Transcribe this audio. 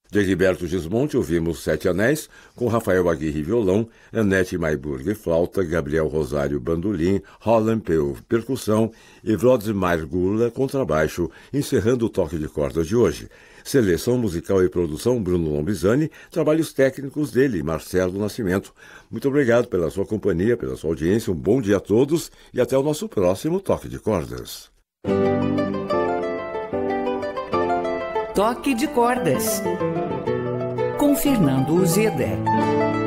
De Gilberto Gismonti, ouvimos Sete Anéis, com Rafael Aguirre violão, Annette Maiburg flauta, Gabriel Rosário bandolim, Roland Peu percussão e Wlodzimir Gula contrabaixo, encerrando o toque de cordas de hoje. Seleção musical e produção Bruno Lombizani, trabalhos técnicos dele, Marcelo Nascimento. Muito obrigado pela sua companhia, pela sua audiência, um bom dia a todos e até o nosso próximo Toque de Cordas. Toque de Cordas, com Fernando Uzeda.